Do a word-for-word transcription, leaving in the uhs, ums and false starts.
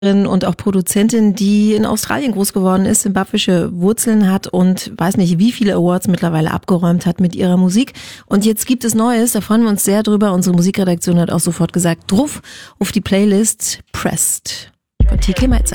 Und auch Produzentin, die in Australien groß geworden ist, simbabwische Wurzeln hat und weiß nicht, wie viele Awards mittlerweile abgeräumt hat mit ihrer Musik. Und jetzt gibt es Neues, da freuen wir uns sehr drüber. Unsere Musikredaktion hat auch sofort gesagt, drauf auf die Playlist Pressed von T K Maitza.